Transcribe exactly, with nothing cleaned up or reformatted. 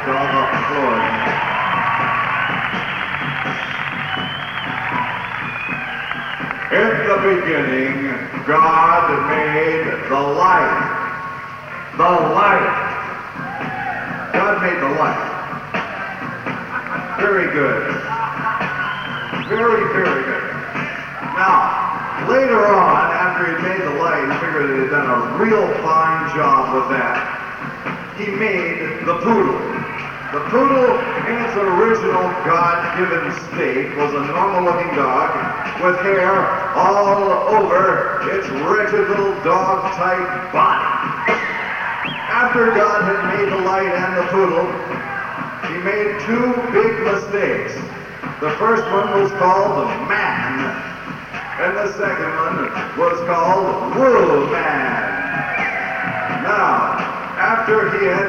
dog off the floor. In the beginning, God made the light. The light. God made the light. Very good. Very, very good. Now, later on, after he made the light, he figured that he had done a real fine job with that. He made the poodle. The poodle, in its original God-given state, was a normal-looking dog with hair all over its wretched little dog-type body. After God had made the light and the poodle, he made two big mistakes. The first one was called Man, and the second one was called Woo Man. Now, after he had